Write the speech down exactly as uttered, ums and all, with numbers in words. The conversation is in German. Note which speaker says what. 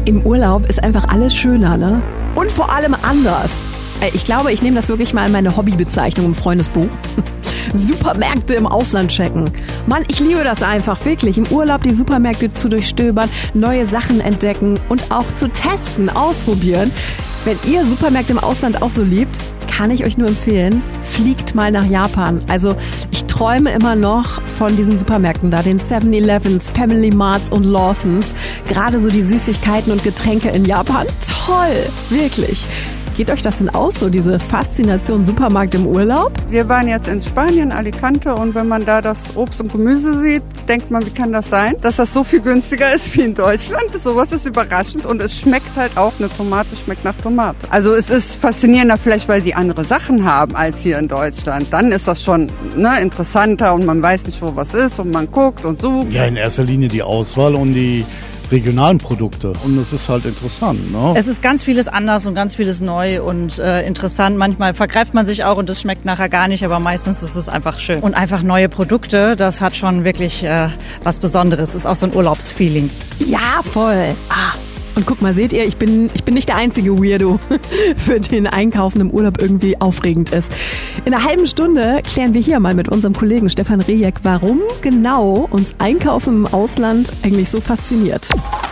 Speaker 1: Im Urlaub ist einfach alles schöner, ne? Und vor allem anders. Ich glaube, ich nehme das wirklich mal in meine Hobbybezeichnung im Freundesbuch. Supermärkte im Ausland checken. Mann, ich liebe das einfach, wirklich. Im Urlaub die Supermärkte zu durchstöbern, neue Sachen entdecken und auch zu testen, ausprobieren. Wenn ihr Supermärkte im Ausland auch so liebt, kann ich euch nur empfehlen, fliegt mal nach Japan. Also ich träume immer noch von diesen Supermärkten da, den seven elevens, Family Marts und Lawsons. Gerade so die Süßigkeiten und Getränke in Japan. Toll, wirklich. Geht euch das denn aus, so diese Faszination Supermarkt im Urlaub?
Speaker 2: Wir waren jetzt in Spanien, Alicante, und wenn man da das Obst und Gemüse sieht, denkt man, wie kann das sein, dass das so viel günstiger ist wie in Deutschland? Sowas ist überraschend und es schmeckt halt auch, eine Tomate schmeckt nach Tomate. Also es ist faszinierender vielleicht, weil sie andere Sachen haben als hier in Deutschland. Dann ist das schon ne, interessanter und man weiß nicht, wo was ist und man guckt und sucht.
Speaker 3: Ja, in erster Linie die Auswahl und die regionalen Produkte. Und es ist halt interessant. Ne?
Speaker 4: Es ist ganz vieles anders und ganz vieles neu und äh, interessant. Manchmal vergreift man sich auch und es schmeckt nachher gar nicht, aber meistens ist es einfach schön. Und einfach neue Produkte, das hat schon wirklich äh, was Besonderes. Ist auch so ein Urlaubsfeeling.
Speaker 1: Ja, voll. Ah. Und guck mal, seht ihr, ich bin, ich bin nicht der einzige Weirdo, für den Einkaufen im Urlaub irgendwie aufregend ist. In einer halben Stunde klären wir hier mal mit unserem Kollegen Stefan Rejek, warum genau uns Einkaufen im Ausland eigentlich so fasziniert.